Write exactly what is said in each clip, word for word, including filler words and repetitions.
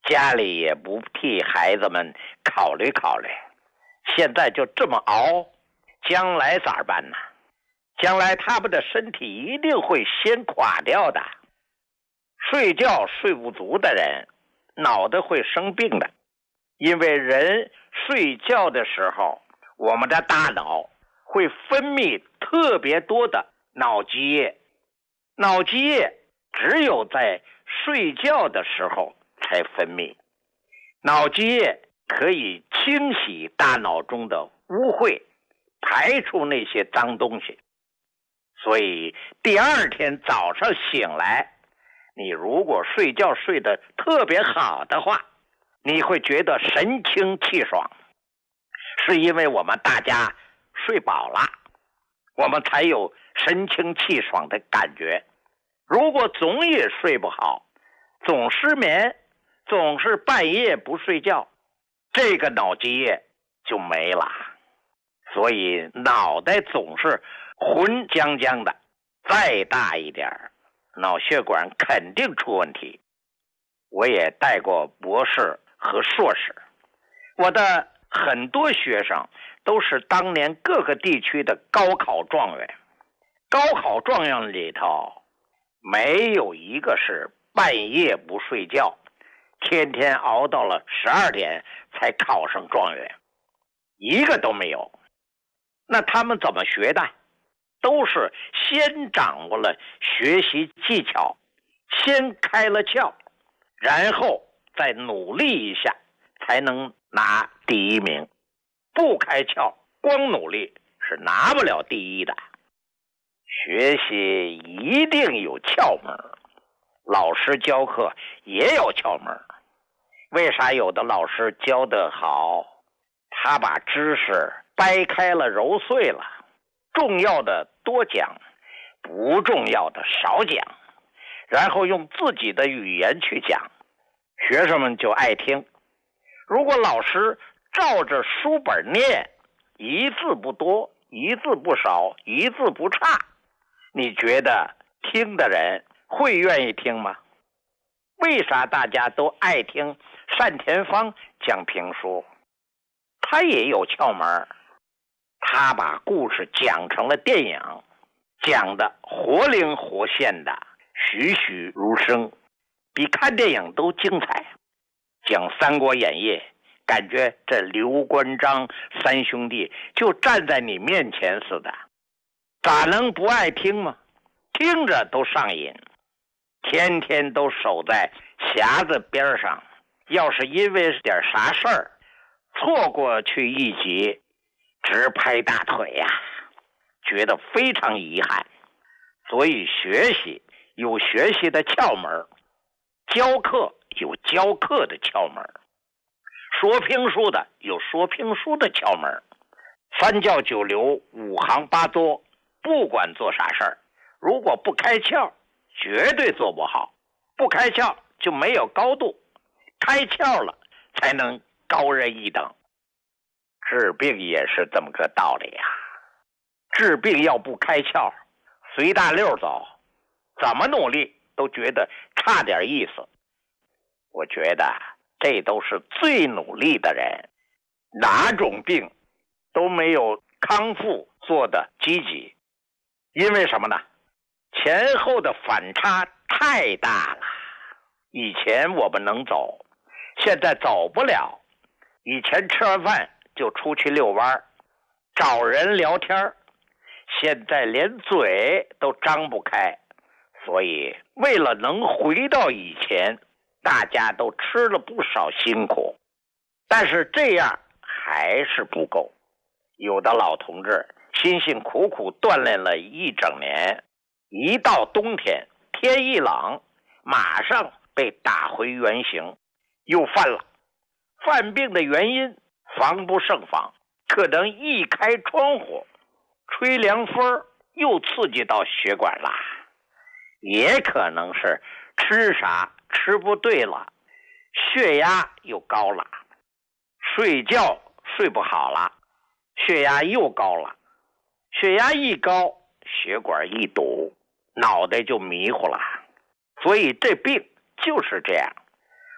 家里也不替孩子们考虑考虑，现在就这么熬，将来咋办呢？将来他们的身体一定会先垮掉的。睡觉睡不足的人，脑袋会生病的，因为人睡觉的时候，我们的大脑会分泌特别多的脑积液，脑积液只有在睡觉的时候才分泌。脑积液可以清洗大脑中的污秽，排出那些脏东西。所以第二天早上醒来，你如果睡觉睡得特别好的话，你会觉得神清气爽，是因为我们大家睡饱了，我们才有神清气爽的感觉。如果总也睡不好，总失眠，总是半夜不睡觉，这个脑积液就没了。所以脑袋总是浑浆浆的，再大一点，脑血管肯定出问题。我也带过博士和硕士，我的很多学生都是当年各个地区的高考状元。高考状元里头没有一个是半夜不睡觉，天天熬到了十二点才考上状元，一个都没有。那他们怎么学的？都是先掌握了学习技巧，先开了窍，然后再努力一下，才能拿第一名。不开窍，光努力是拿不了第一的。学习一定有窍门，老师教课也有窍门。为啥有的老师教得好？他把知识掰开了揉碎了，重要的多讲，不重要的少讲，然后用自己的语言去讲，学生们就爱听。如果老师照着书本念，一字不多，一字不少，一字不差，你觉得听的人会愿意听吗？为啥大家都爱听单田芳讲评书？他也有窍门，他把故事讲成了电影，讲得活灵活现的，栩栩如生，比看电影都精彩。讲《三国演义》，感觉这刘关张三兄弟就站在你面前似的，咋能不爱听吗？听着都上瘾，天天都守在匣子边上，要是因为点啥事儿错过去一集，直拍大腿呀、啊，觉得非常遗憾。所以学习有学习的窍门，教课有教课的窍门，说评书的有说评书的窍门。三教九流五行八作，不管做啥事儿，如果不开窍，绝对做不好。不开窍就没有高度，开窍了才能高人一等。治病也是这么个道理呀、啊。治病要不开窍，随大溜走，怎么努力都觉得差点意思。我觉得这都是最努力的人，哪种病都没有康复做的积极。因为什么呢？前后的反差太大了。以前我们能走，现在走不了。以前吃完饭就出去遛弯，找人聊天，现在连嘴都张不开。所以为了能回到以前，大家都吃了不少辛苦，但是这样还是不够。有的老同志辛辛苦苦锻炼了一整年，一到冬天天一冷，马上被打回原形，又犯了。犯病的原因防不胜防，可能一开窗户吹凉风又刺激到血管了，也可能是吃啥吃不对了，血压又高了，睡觉睡不好了，血压又高了，血压一高，血管一堵，脑袋就迷糊了。所以这病就是这样，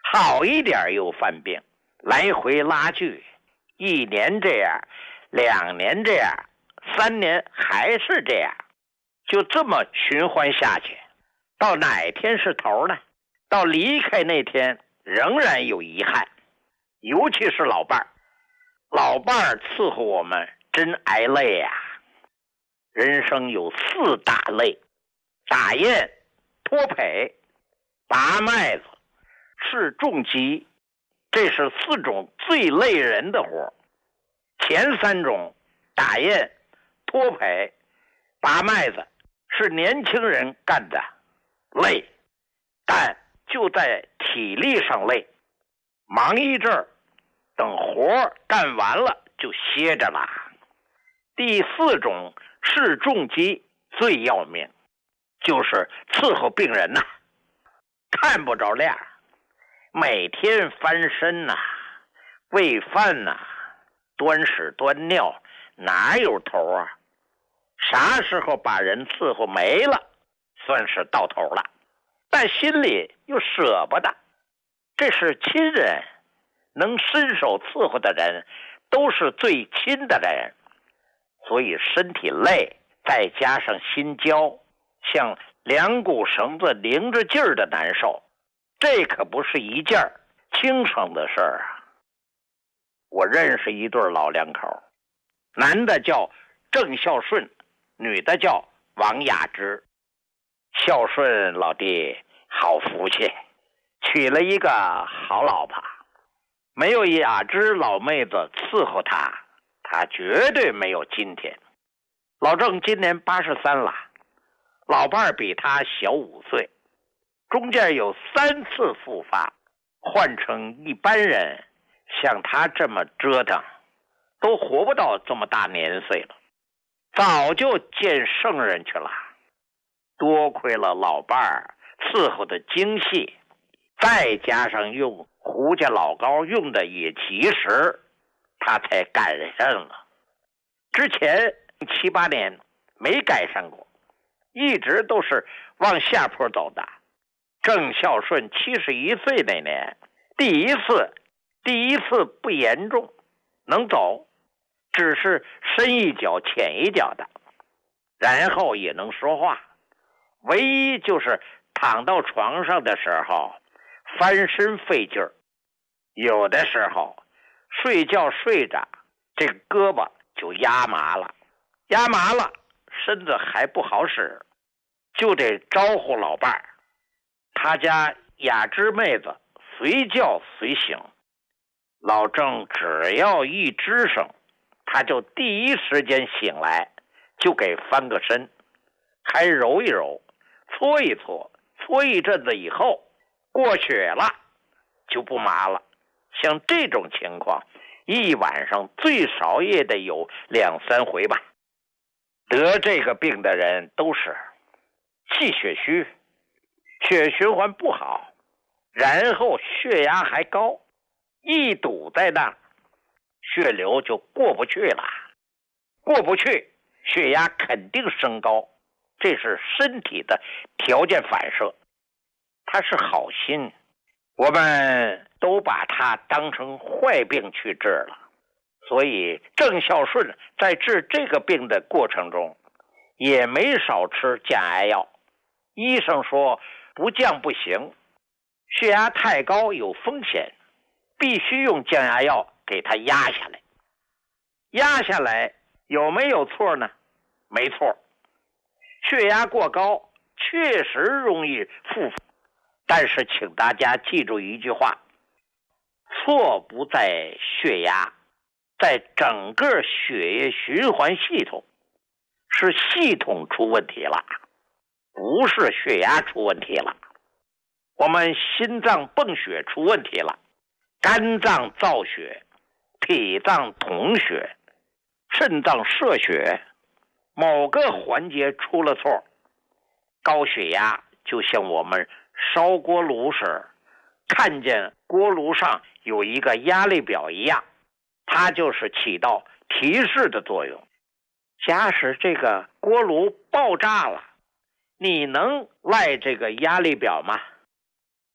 好一点又犯病，来回拉锯，一年这样，两年这样，三年还是这样，就这么循环下去，到哪天是头呢？到离开那天仍然有遗憾。尤其是老伴儿，老伴儿伺候我们真挨累呀、啊。人生有四大累：打雁、脱圯、拔麦子、吃重疾，这是四种最累人的活。前三种打雁、脱圯、拔麦子是年轻人干的，累，但就在体力上累，忙一阵儿，等活干完了就歇着了。第四种是重疾最要命，就是伺候病人呐、啊，看不着亮，每天翻身呐、啊，喂饭呐、啊，端屎端尿，哪有头啊？啥时候把人伺候没了，算是到头了，但心里又舍不得。这是亲人，能伸手伺候的人都是最亲的人，所以身体累，再加上心焦，像两股绳子拧着劲儿的难受，这可不是一件轻省的事儿啊。我认识一对老两口，男的叫郑孝顺，女的叫王雅芝。孝顺老弟好福气，娶了一个好老婆，没有雅芝老妹子伺候他，他绝对没有今天。老郑今年八十三了，老伴儿比他小五岁，中间有三次复发，换成一般人像他这么折腾，都活不到这么大年岁了，早就见圣人去了。多亏了老伴儿伺候的精细，再加上用胡家老高用的也及时，他才改善了。之前七八年没改善过，一直都是往下坡走的。郑孝顺七十一岁那年，第一次第一次不严重，能走，只是深一脚浅一脚的，然后也能说话，唯一就是躺到床上的时候翻身费劲儿，有的时候睡觉睡着这个胳膊就压麻了，压麻了身子还不好使，就得招呼老伴儿。他家雅芝妹子随叫随醒，老郑只要一吱声，他就第一时间醒来，就给翻个身，还揉一揉，搓一搓，搓一阵子以后过血了就不麻了。像这种情况一晚上最少也得有两三回吧。得这个病的人都是气血虚，血循环不好，然后血压还高，一堵在那，血流就过不去了，过不去，血压肯定升高，这是身体的条件反射。他是好心，我们都把他当成坏病去治了。所以郑孝顺在治这个病的过程中也没少吃降压药，医生说不降不行，血压太高有风险，必须用降压药给他压下来。压下来有没有错呢？没错，血压过高确实容易复发，但是请大家记住一句话，错不在血压，在整个血液循环系统，是系统出问题了，不是血压出问题了。我们心脏泵血出问题了，肝脏造血，脾脏统血，肾脏摄血，某个环节出了错，高血压就像我们烧锅炉时看见锅炉上有一个压力表一样，它就是起到提示的作用。假使这个锅炉爆炸了，你能赖这个压力表吗？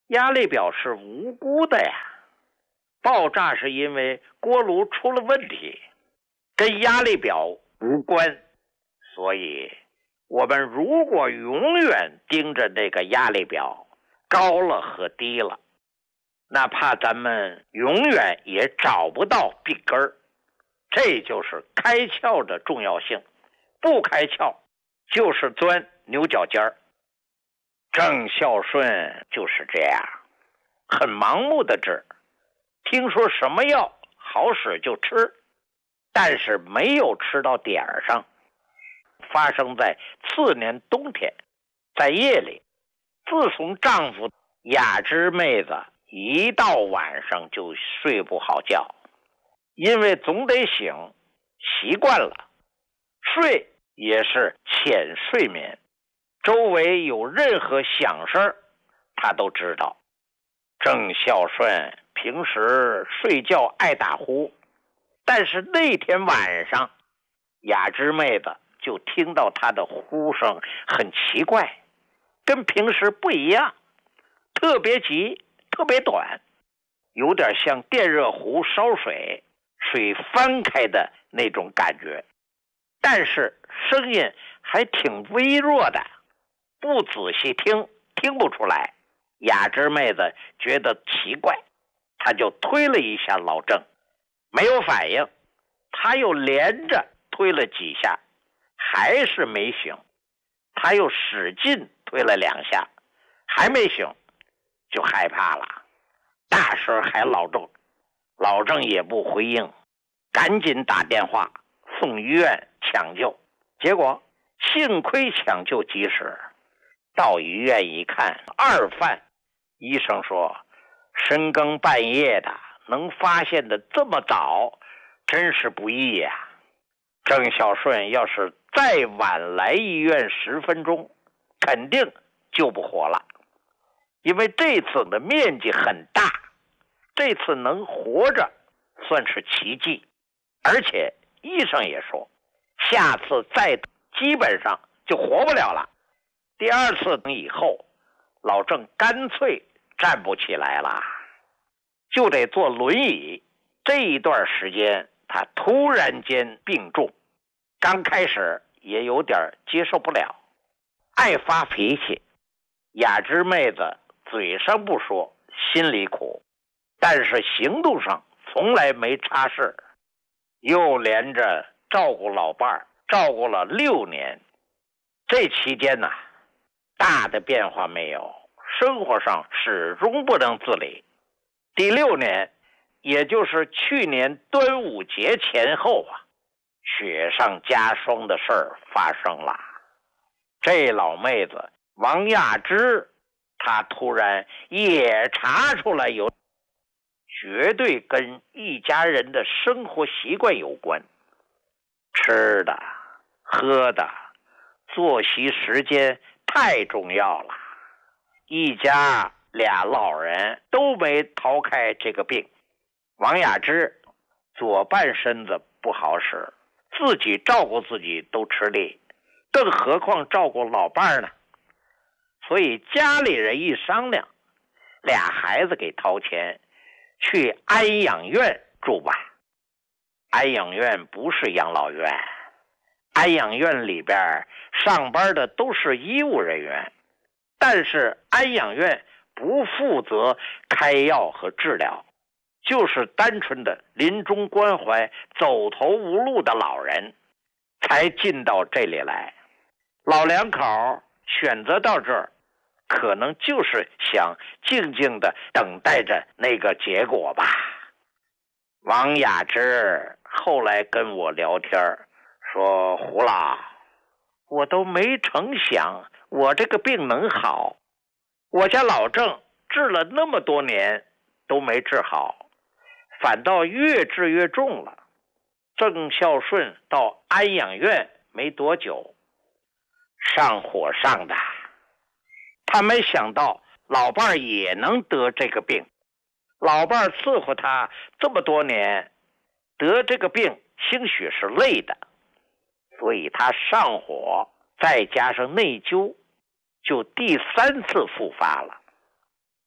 压力表是无辜的呀，爆炸是因为锅炉出了问题，跟压力表无关。所以我们如果永远盯着那个压力表高了和低了，那怕咱们永远也找不到病根儿。这就是开窍的重要性，不开窍就是钻牛角尖儿。郑孝顺就是这样，很盲目的治，听说什么药好使就吃，但是没有吃到点儿上。发生在次年冬天，在夜里，自从丈夫雅芝妹子一到晚上就睡不好觉，因为总得醒，习惯了，睡也是浅睡眠，周围有任何响声他都知道。郑孝顺平时睡觉爱打呼，但是那天晚上雅芝妹子就听到他的呼声很奇怪，跟平时不一样，特别急，特别短，有点像电热壶烧水，水翻开的那种感觉，但是声音还挺微弱的，不仔细听听不出来。雅芝妹子觉得奇怪，她就推了一下老郑，没有反应，她又连着推了几下，还是没醒，她又使劲推了两下，还没醒，就害怕了，大声喊老郑，老郑也不回应，赶紧打电话送医院抢救，结果幸亏抢救及时，到医院一看，二犯。医生说深更半夜的能发现的这么早，真是不易呀、啊。郑孝顺要是再晚来医院十分钟，肯定救不活了，因为这次的面积很大，这次能活着算是奇迹，而且医生也说下次再基本上就活不了了。第二次以后，老郑干脆站不起来了，就得坐轮椅。这一段时间他突然间病重，刚开始也有点接受不了，爱发脾气。雅芝妹子嘴上不说，心里苦，但是行动上从来没差事，又连着照顾老伴儿照顾了六年。这期间呢、啊，大的变化没有，生活上始终不能自理。第六年，也就是去年端午节前后啊，雪上加霜的事儿发生了。这老妹子王亚芝，她突然也查出来有，绝对跟一家人的生活习惯有关，吃的、喝的、作息时间太重要了。一家俩老人都没逃开这个病。王雅芝左半身子不好使，自己照顾自己都吃力，更何况照顾老伴呢？所以家里人一商量，俩孩子给掏钱去安养院住吧。安养院不是养老院，安养院里边上班的都是医务人员，但是安养院不负责开药和治疗，就是单纯的临终关怀走投无路的老人才进到这里来。老两口选择到这儿，可能就是想静静的等待着那个结果吧。王雅芝后来跟我聊天说，胡老，我都没成想我这个病能好，我家老郑治了那么多年都没治好，反倒越治越重了。郑孝顺到安养院没多久，上火上的，他没想到老伴儿也能得这个病。老伴儿伺候他这么多年，得这个病兴许是累的，所以他上火再加上内疚，就第三次复发了。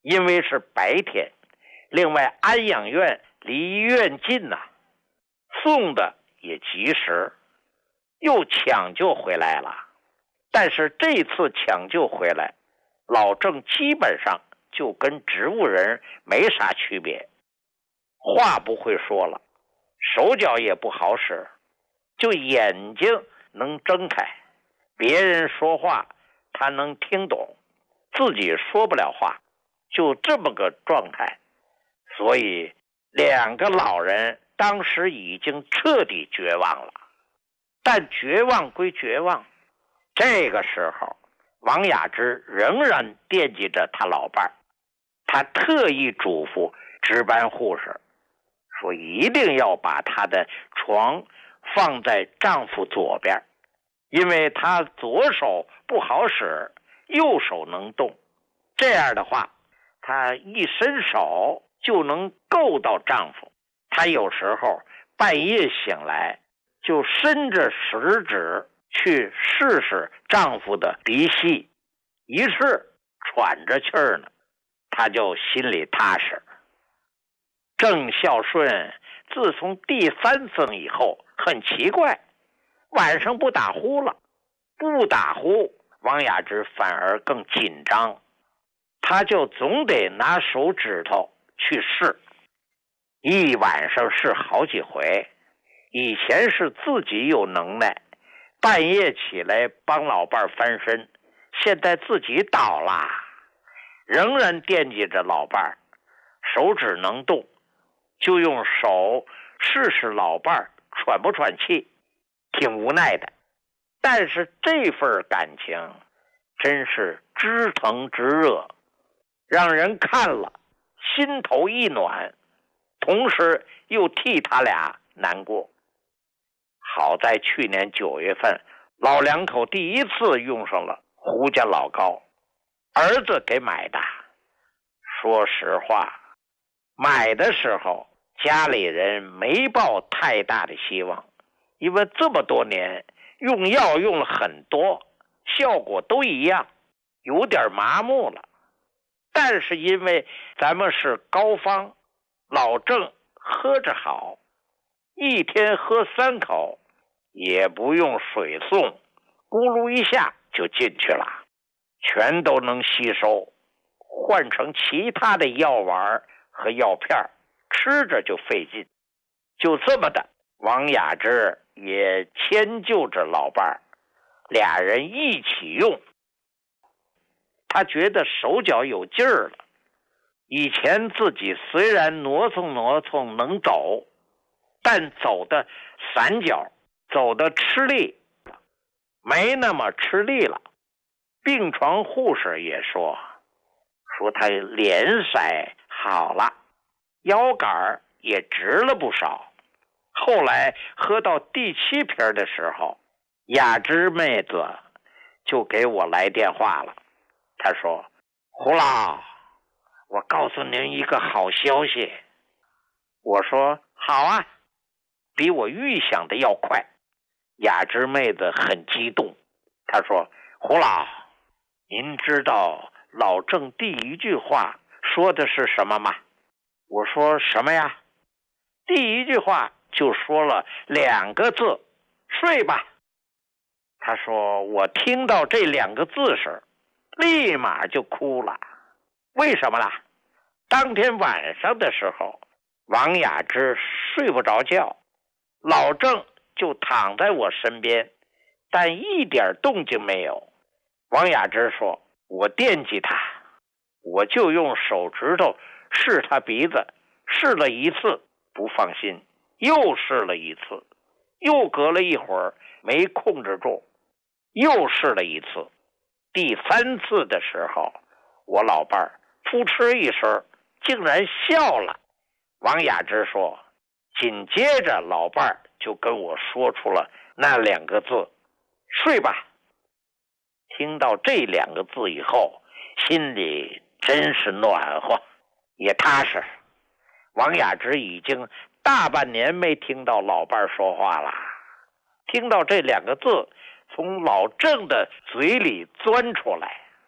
因为是白天，另外安养院离医院近呐、啊，送的也及时，又抢救回来了。但是这次抢救回来，老郑基本上就跟植物人没啥区别，话不会说了，手脚也不好使，就眼睛能睁开，别人说话他能听懂，自己说不了话，就这么个状态。所以两个老人当时已经彻底绝望了。但绝望归绝望，这个时候王雅芝仍然惦记着他老伴儿，他特意嘱咐值班护士说一定要把他的床放在丈夫左边，因为他左手不好使，右手能动，这样的话他一伸手就能够到丈夫。他有时候半夜醒来就伸着食指去试试丈夫的鼻息，一试喘着气儿呢，他就心里踏实。郑孝顺自从第三次以后很奇怪，晚上不打呼了，不打呼，王雅芝反而更紧张，他就总得拿手指头去试，一晚上试好几回。以前是自己有能耐，半夜起来帮老伴翻身，现在自己倒了，仍然惦记着老伴，手指能动，就用手试试老伴喘不喘气，挺无奈的。但是这份感情真是知疼知热，让人看了心头一暖，同时又替他俩难过。好在去年九月份，老两口第一次用上了胡家老膏，儿子给买的。说实话，买的时候家里人没抱太大的希望，因为这么多年用药用了很多，效果都一样，有点麻木了。但是因为咱们是膏方，老郑喝着好，一天喝三口，也不用水送，咕噜一下就进去了，全都能吸收。换成其他的药丸和药片，吃着就费劲。就这么的，王雅芝也迁就着老伴儿，俩人一起用。他觉得手脚有劲儿了，以前自己虽然挪蹭挪蹭能走，但走的散脚，走的吃力，没那么吃力了。病床护士也说说他脸色好了，腰杆也直了不少。后来喝到第七瓶的时候，雅芝妹子就给我来电话了。她说：胡老，我告诉您一个好消息。我说好啊，比我预想的要快。雅芝妹子很激动，她说：胡老，您知道老郑第一句话说的是什么吗？我说什么呀？第一句话就说了两个字：睡吧。他说我听到这两个字时立马就哭了。为什么啦？当天晚上的时候，王雅芝睡不着觉，老郑就躺在我身边，但一点动静没有。王雅芝说：我惦记他，我就用手指头试他鼻子，试了一次不放心，又试了一次，又隔了一会儿没控制住，又试了一次。第三次的时候，我老伴儿扑哧一声竟然笑了。王雅芝说，紧接着老伴儿就跟我说出了那两个字：睡吧。听到这两个字以后，心里真是暖和，也踏实。王雅芝已经大半年没听到老伴儿说话了，听到这两个字从老郑的嘴里钻出来，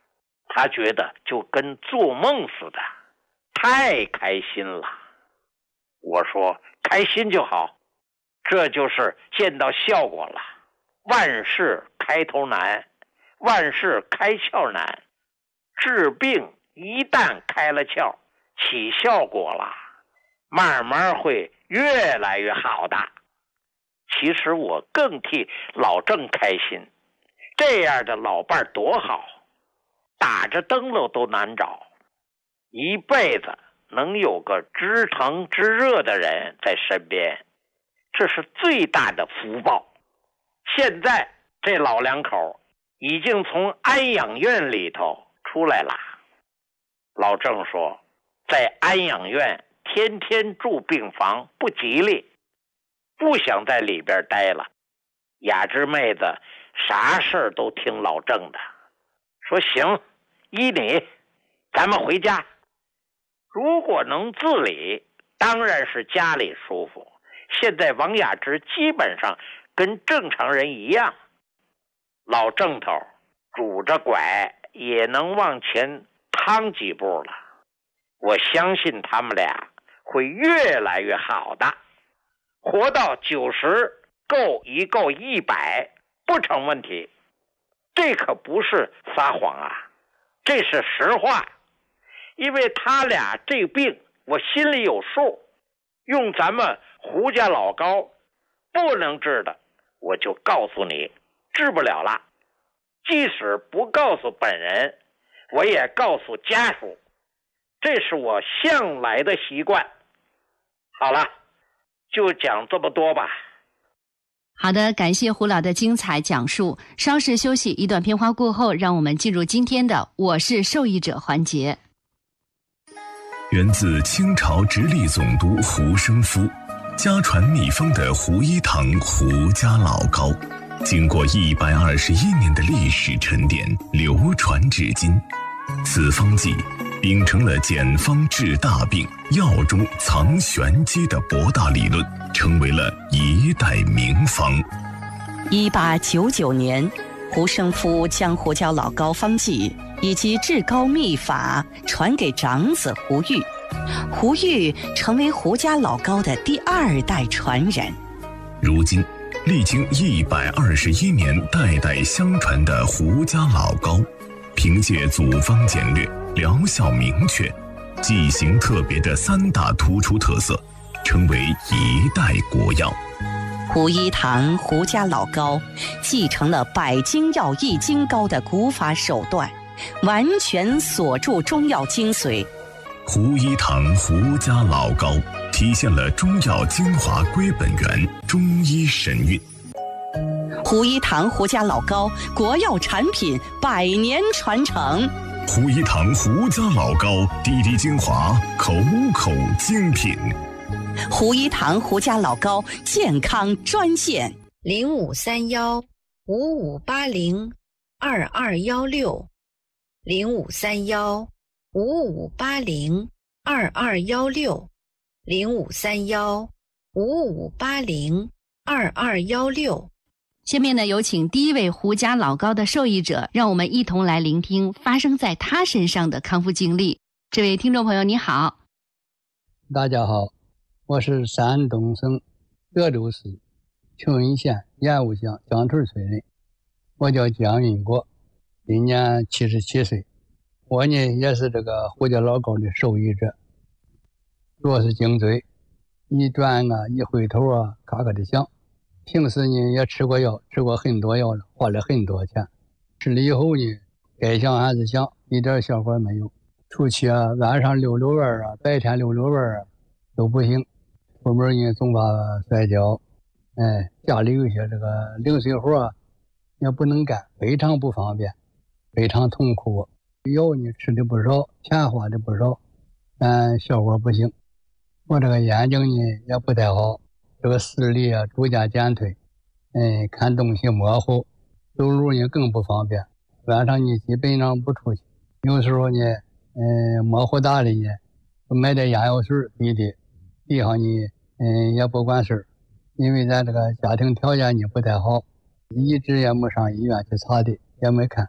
他觉得就跟做梦似的，太开心了。我说开心就好，这就是见到效果了。万事开头难，万事开窍难，治病一旦开了窍，起效果了，慢慢会越来越好的。其实我更替老郑开心，这样的老伴多好，打着灯笼都难找，一辈子能有个知疼知热的人在身边，这是最大的福报。现在这老两口已经从安养院里头出来了。老郑说，在安养院天天住病房不吉利，不想在里边待了。雅芝妹子啥事儿都听老郑的，说行，依你，咱们回家。如果能自理，当然是家里舒服。现在王雅芝基本上跟正常人一样，老郑头拄着拐也能往前趟几步了。我相信他们俩会越来越好的，活到九十够一够一百不成问题。这可不是撒谎啊，这是实话。因为他俩这病我心里有数，用咱们胡家老高不能治的，我就告诉你治不了了。即使不告诉本人，我也告诉家属，这是我向来的习惯。好了，就讲这么多吧。 好的，感谢胡老的精彩讲述。稍事休息，一段片花过后，让我们进入今天的我是受益者环节。 源自清朝直隶总督胡生夫，家传秘方的胡一堂胡家老膏，经过一百二十一年的历史沉淀，流传至今。此方剂秉承了简方治大病、药中藏玄机的博大理论，成为了一代名方。 一八九九年，胡生夫将胡家老膏方剂以及治膏秘法传给长子胡玉，胡玉成为胡家老膏的第二代传人。 如今历经一百二十一年代代相传的胡家老膏，凭借组方简略、疗效明确、剂型特别的三大突出特色，成为一代国药。 胡一堂胡家老膏继承了百精药易筋膏的古法手段，完全锁住中药精髓。 胡一堂胡家老膏体现了中药精华归本源，中医神韵。 胡一堂胡家老膏国药产品百年传承。 胡一堂胡家老膏滴滴精华，口口精品。 胡一堂胡家老膏健康专线零五三幺五五八零二二幺六零五三幺五五八零二二幺六零五三幺五五八零二二幺六。 下面呢，有请第一位胡家老膏的受益者，让我们一同来聆听发生在他身上的康复经历。这位听众朋友你好。 大家好，我是山东省德州市庆云县盐务乡江屯村人，我叫江云国，今年七十七岁。我呢也是这个胡家老膏的受益者，主要是颈椎一转啊一回头啊咔咔的响。平时呢也吃过药，吃过很多药了，花了很多钱。吃了以后呢，该想还是想，一点效果没有。出去啊，晚上溜溜弯啊，白天溜溜弯啊，都不行。出门呢总怕摔跤，哎，家里有些这个零碎活啊，也不能干，非常不方便，非常痛苦。药呢吃的不少，钱花的不少，但效果不行。我这个眼睛呢也不太好。这个视力啊逐渐减退，哎，看东西模糊，走路呢更不方便，晚上呢基本上不出去，有时候呢，嗯，模糊大了呢，买点眼药水滴滴，地上呢，嗯，也不管事儿，因为咱这个家庭条件呢不太好，一直也没上医院去查的，也没看，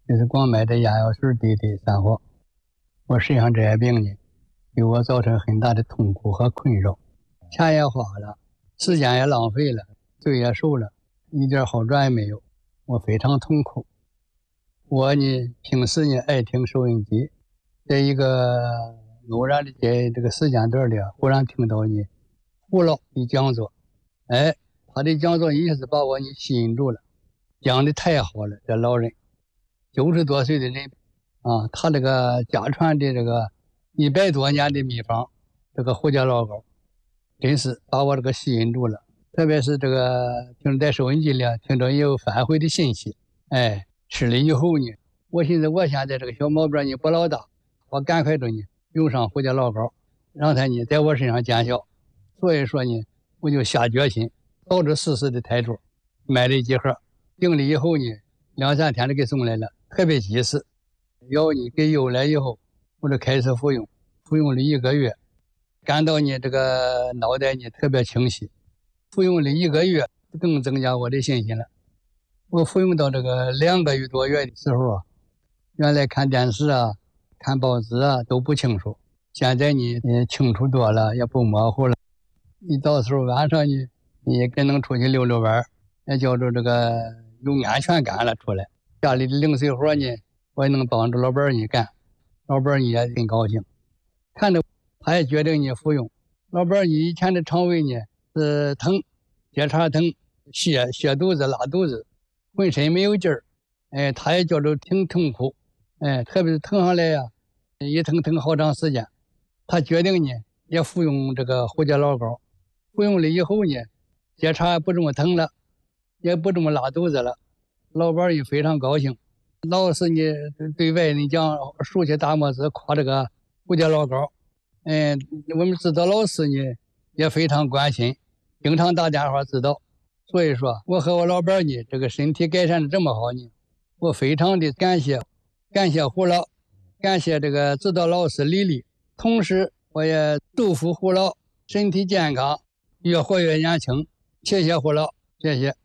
就是光买的眼药水滴的散伙。我身上这些病呢，给我造成很大的痛苦和困扰，钱也花了，时间也浪费了，罪也受了，一点好转也没有，我非常痛苦。我呢，平时呢爱听收音机，在一个偶然的在这个时间段里，忽然听到呢胡老的讲座，哎，他的讲座一下子把我呢吸引住了，讲的太好了。这老人九十多岁的人啊，他这个家传的这个一百多年的秘方，这个胡家老膏，真是把我这个吸引住了。特别是这个听在收音机里听到也有反馈的信息，哎，吃了以后呢，我寻思我现在这个小毛病呢不老大，我赶快着呢用上胡家老膏，让它呢在我身上见效。所以说呢，我就下决心抱着试试的态度，买了几盒，订了以后呢，两三天就给送来了，特别及时。药呢给邮来以后，我就开始服用，服用了一个月，感到呢这个脑袋呢特别清晰。服用了一个月，更增加我的信心了。我服用到这个两个月多月的时候啊，原来看电视啊、看报纸啊都不清楚，现在呢也清楚多了，也不模糊了。一到时候晚上呢，也更能出去溜溜弯，也叫做这个有安全感了出来。家里的零碎活呢，我也能帮着老伴儿呢干，老伴儿呢也很高兴，看着他也决定呢服用。老伴儿呢以前的肠胃呢是疼，结肠疼，泻泻肚子、拉肚子，浑身没有劲儿，哎，他也觉着挺痛苦，哎，特别是疼上来呀、啊，一疼疼好长时间。他决定呢也服用这个胡家老膏，服用了以后呢，结肠也不这么疼了，也不这么拉肚子了，老伴儿也非常高兴。老是呢对外人讲，竖起大拇指夸这个胡家老膏，嗯，我们指导老师呢也非常关心，经常打电话指导。所以说我和我老伴儿呢这个身体改善的这么好呢，我非常的感谢感谢胡老，感谢这个指导老师李丽，同时我也祝福胡老身体健康，越活越年轻。谢谢胡老，谢谢。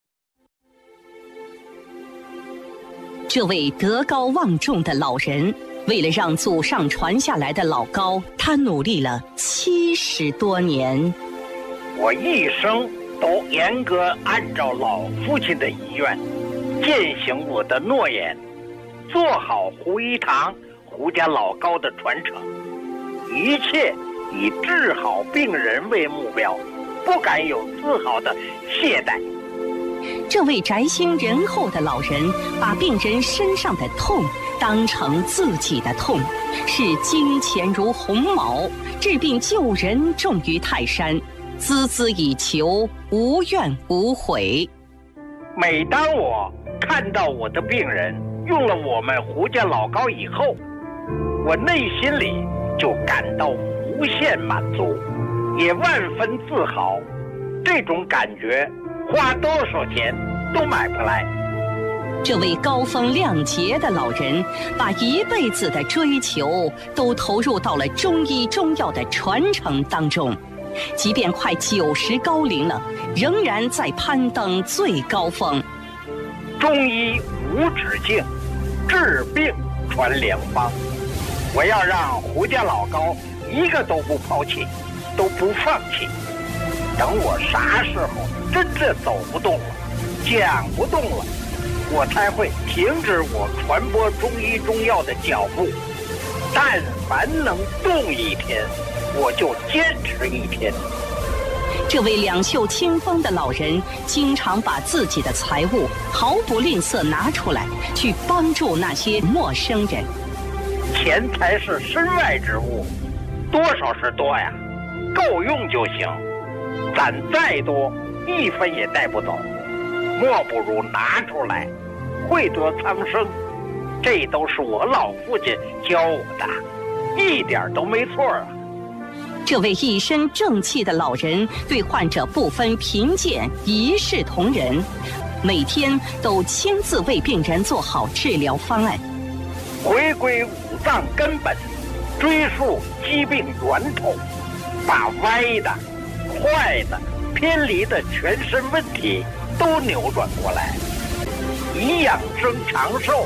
这位德高望重的老人，为了让祖上传下来的老膏，他努力了七十多年。 我一生都严格按照老父亲的遗愿，践行我的诺言，做好胡一堂胡家老膏的传承，一切以治好病人为目标，不敢有丝毫的懈怠。 这位宅心仁厚的老人，把病人身上的痛当成自己的痛，视金钱如鸿毛，治病救人重于泰山，孜孜以求，无怨无悔。 每当我看到我的病人用了我们胡家老膏以后，我内心里就感到无限满足，也万分自豪。这种感觉花多少钱都买不来。 这位高风亮节的老人，把一辈子的追求都投入到了中医中药的传承当中，即便快九十高龄了，仍然在攀登最高峰。 中医无止境，治病传良方。我要让胡家老膏一个都不抛弃，都不放弃。等我啥时候真正走不动了，讲不动了，我才会停止我传播中医中药的脚步。但凡能动一天，我就坚持一天。 这位两袖清风的老人，经常把自己的财物毫不吝啬拿出来，去帮助那些陌生人。 钱财是身外之物，多少是多呀，够用就行。攒再多，一分也带不走，莫不如拿出来，惠泽苍生。这都是我老父亲教我的，一点都没错啊。 这位一身正气的老人，对患者不分贫贱，一视同仁，每天都亲自为病人做好治疗方案， 回归五脏根本，追溯疾病源头，把歪的、坏的、偏离的全身问题都扭转过来，以养生长寿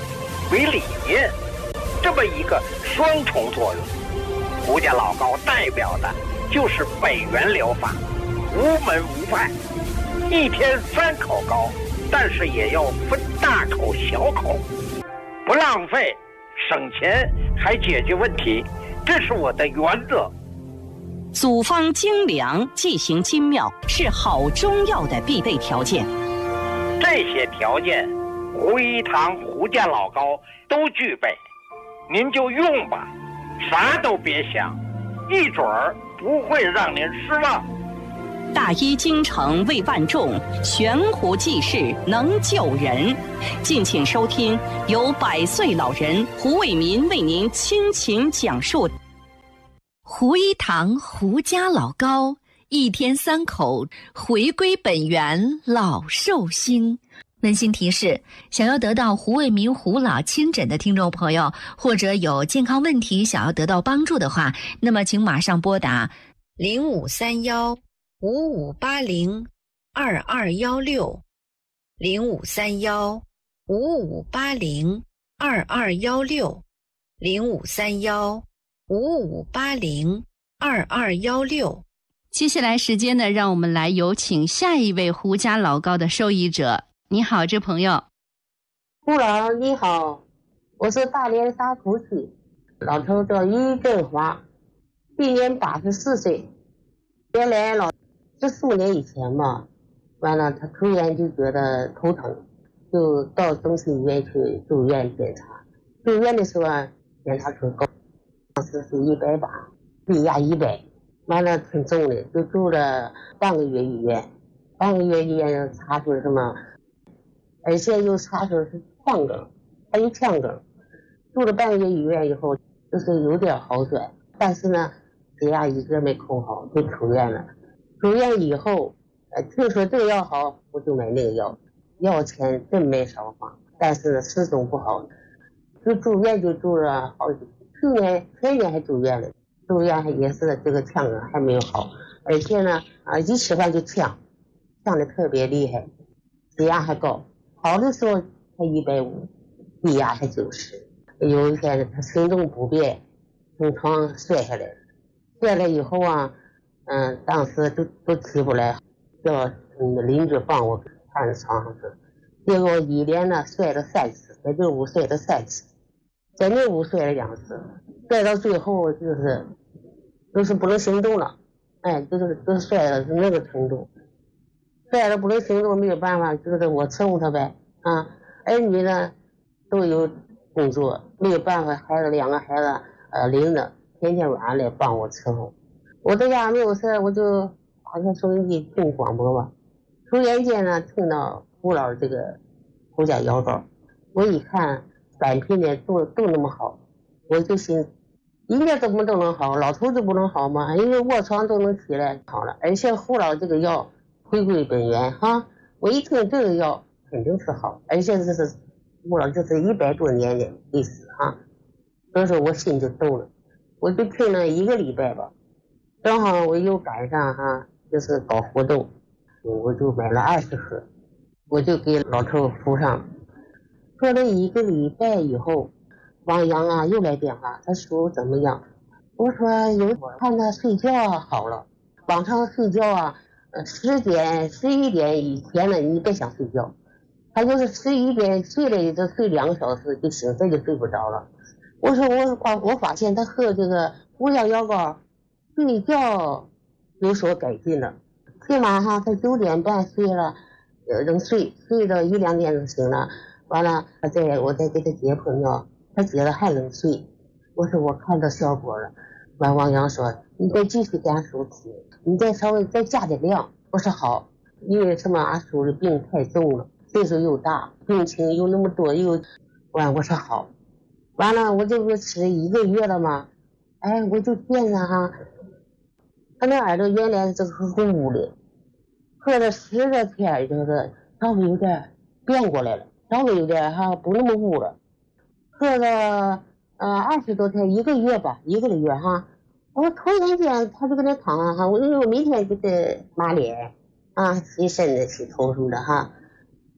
为理念，这么一个双重作用。胡家老高代表的就是北元疗法，无门无派，一天三口高，但是也要分大口小口，不浪费，省钱还解决问题，这是我的原则。 组方精良，剂行精妙，是好中药的必备条件。 这些条件，胡一堂胡家老高都具备，您就用吧，啥都别想，一准儿不会让您失望。 大医精诚为万众，悬壶济世能救人。敬请收听由百岁老人胡伟民为您倾情讲述胡一堂胡家老高，一天三口，回归本源，老寿星。温馨提示：想要得到胡伟民胡老亲诊的听众朋友，或者有健康问题想要得到帮助的话，那么请马上拨打零五三幺五五八零二二幺六，零五三幺五五八零二二幺六，零五三幺五五八零二二幺六。 接下来时间呢，让我们来有请下一位胡家老高的受益者。你好，这朋友。 胡老你好，我是大连沙头区，老头叫于振华，今年八十四岁。原来老十四年以前嘛，完了他突然就觉得头疼，就到中心医院去住院检查。住院的时候啊，检查出高，当时是一百八，血压一百，完了挺重的，就住了半个月医院。半个月医院查出什么？而且又查出是腔梗，还有腔梗。住了半个月医院以后，就是有点好转，但是呢，血压一直没控好，就出院了。出院以后，呃，听说这个药好，我就买那个药，药钱真没少花，但是始终不好，就住院就住了好几次。去年前年还住院了，住院还也是这个腔梗还没有好，而且呢，啊，一吃饭就呛，呛得特别厉害，血压还高。好的时候才一百五，低压才九十。有一天他行动不便，从床上摔下来，摔下来以后啊，嗯，当时都都起不来，叫嗯邻居帮我看床上去。结果一连呢摔了三次，在这屋摔了三次，在那屋摔了两次，摔到最后就是就是不能行动了，哎，就是就是摔了是那个程度。摔了不能行动，没有办法，就是我伺候他呗啊。儿女呢都有工作，没有办法，孩子两个孩子呃领着，天天晚上来帮我伺候。我在家没有事，我就打开收音机听广播吧。突然间呢，听到胡老这个胡家药膏，我一看三品的都都那么好，我就心应该怎么都能好，老头子不能好吗？因为卧床都能起来好了，而且胡老这个药。回归本源哈，我一听这个药肯定是好，而且这是胡老这是一百多年的历史哈，所以说我心就动了，我就听了一个礼拜吧，正好我又赶上哈，就是搞活动，我就买了二十盒，我就给老头敷上。喝了一个礼拜以后，王阳啊又来电话，他说怎么样？我说有看他睡觉好了，晚上睡觉啊。十点十一点以前呢，你别想睡觉，他就是十一点睡了也就睡两个小时就醒，这就睡不着了。我说我发我发现他喝这个胡家药膏，睡觉有所改进了。起码哈，他九点半睡了，呃，能睡睡到一两点就醒了。完了，他再我再给他解破尿，他解了还能睡。我说我看到效果了。完，王阳说你再继续给俺叔吃，你再稍微再加点量。我说好，因为什么俺叔的病太重了，岁数又大，病情又那么多又完，我说好。完了我这不吃一个月了吗？哎，我就见着哈，他那耳朵原来这个是捂的，喝了十来天就是稍微有点变过来了，稍微有点哈不那么捂了。喝了呃二十多天，一个月吧，一个月哈。我突然间他就搁那躺着哈，我因为我每天给他抹脸啊，洗身子洗头什么的哈。我就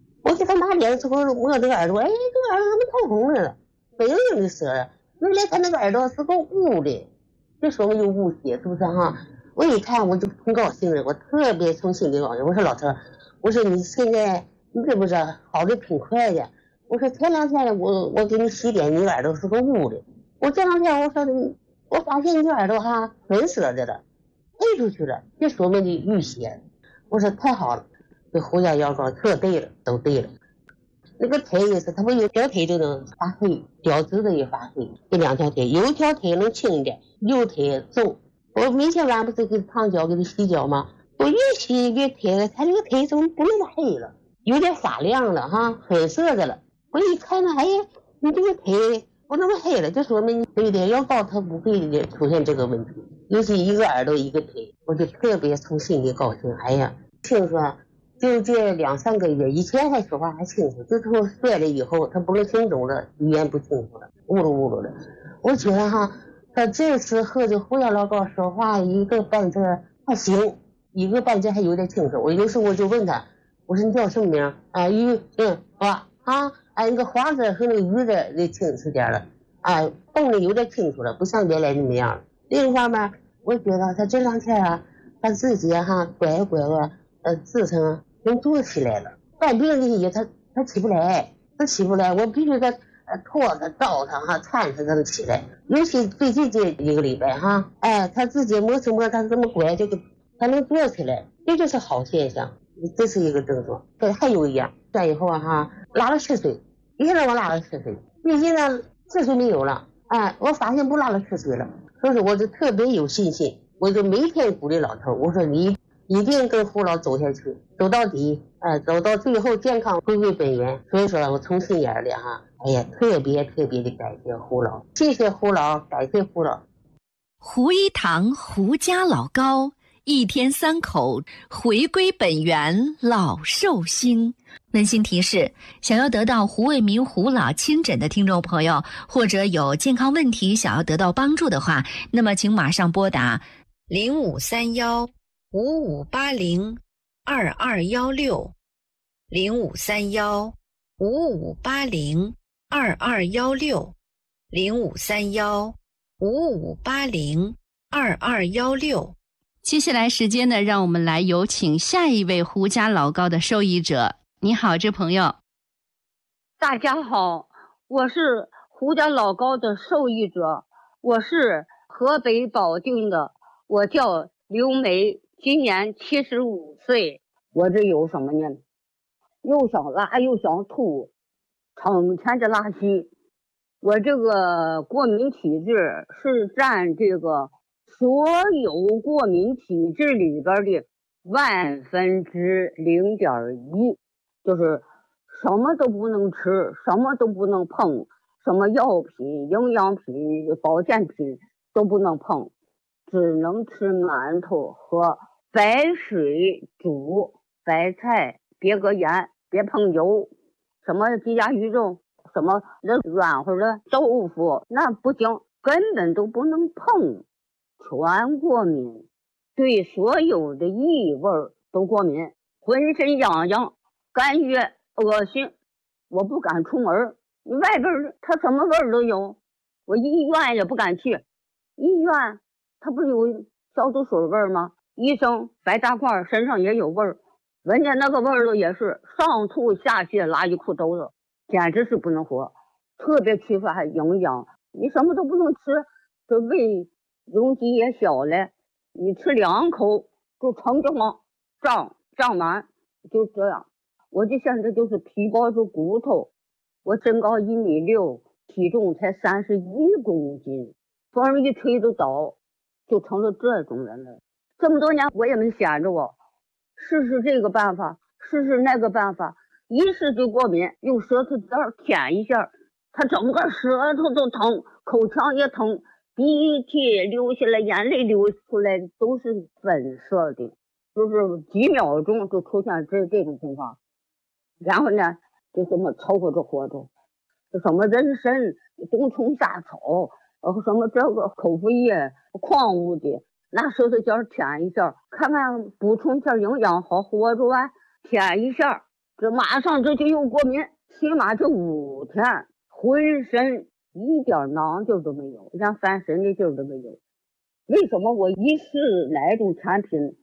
给他拿脸的时候摸这个耳朵，哎，这个耳朵怎么透红了？没有那个色儿，原来他那个耳朵是个雾的，这说明有雾血，是不是哈？我一看我就很高兴了，我特别从心里高兴。我说老头，我说你现在你这不是好的挺快的。我说前两天我我给你洗脸，你耳朵是个雾的。我这两天我说你，我发现你耳朵哈粉色的了，退出去了，这说明你淤血。我说太好了，这胡椒药膏特对了，都对了。那个腿也是，他们有条腿都能发黑，脚趾头也发黑。这两条腿，有一条腿能轻一点，右腿重。我每天晚上不是给烫脚给他洗脚吗？我越洗越腿，他这个腿怎么不那么黑了，有点发亮了哈，粉色的了。我一看呢，哎呀，你这个腿不那么黑了，就说明对的药膏它不会出现这个问题。尤其一个耳朵一个腿，我就特别从心里高兴。哎呀，听说就这两三个月，以前还说话还清楚，就从摔了以后，他不能听懂了，语言不清楚了，呜噜呜噜的。我觉得哈，他这次喝着胡椒老膏说话一个半字还行，一个半字还有点清楚。我有时候我就问他，我说你叫什么名啊？于嗯花啊，哎那个花字和那个鱼字那清楚点了啊，蹦的有点清楚了，不像原来那么样了。另一方面，我觉得他这两天啊，他自己哈拐拐啊。呃，自称能坐起来了，犯病这些他他起不来，他起不来，我必须得呃拖他、照他哈，搀他才能起来。尤其最近这一个礼拜哈，哎，他自己摸着摸他这么拐，这个他能坐起来，这就是好现象，这是一个症状。对，还有一样，这以后啊哈，拉了十岁，一天让我拉了十岁，最近呢十岁没有了，哎，我发现不拉了十岁了，所以说我就特别有信心，我就每天鼓励老头，我说你。一定跟胡老走下去，走到底，哎，走到最后健康回归本源。所以说我从心眼里哈，哎呀，特别特别的感谢胡老，谢谢胡老，感谢胡老。 胡一堂胡家老膏，一天三口，回归本源，老寿星。温馨提示：想要得到胡卫民胡老亲诊的听众朋友，或者有健康问题想要得到帮助的话，那么请马上拨打零五三幺。五五八零二二幺六，零五三幺五五八零二二幺六，零五三幺五五八零二二幺六。 接下来时间呢，让我们来有请下一位胡家老膏的受益者。你好，这朋友。 大家好，我是胡家老膏的受益者，我是河北保定的，我叫刘梅。今年七十五岁，我这有什么呢？又想拉又想吐，成天的拉稀。我这个过敏体质是占这个所有过敏体质里边的万分之零点一，就是什么都不能吃，什么都不能碰，什么药品、营养品、保健品都不能碰。只能吃馒头和白水煮白菜，别搁盐，别碰油。什么鸡鸭鱼肉，什么那软和的豆腐，那不行，根本都不能碰，全过敏。对所有的异味都过敏，浑身痒痒，感觉恶心，我不敢出门。外边它什么味儿都有，我医院也不敢去，医院它不是有消毒水味吗？医生白大褂身上也有味儿，人家那个味儿也是上吐下泻拉一裤兜子，简直是不能活，特别缺乏营养。你什么都不能吃，这胃容积也小了，你吃两口就成这么胀胀满，就这样。我就现在就是皮包着骨头，我身高一米六，体重才三十一公斤，风一吹就倒。就成了这种人了。这么多年我也没闲着我，试试这个办法，试试那个办法，一试就过敏，用舌头这儿舔一下，他整个舌头都疼，口腔也疼，鼻涕流下来，眼泪流出来都是粉色的，就是几秒钟就出现这这种情况。然后呢就这么凑合着活着，什么人参、冬虫夏草，呃，什么这个口服液、矿物的，拿舌头尖舔一下，看看补充一下营养，好活着啊，舔一下， 这马上这就有过敏，起码这五天浑身一点囊劲都没有，连翻身的劲儿都没有。为什么我一试哪种产品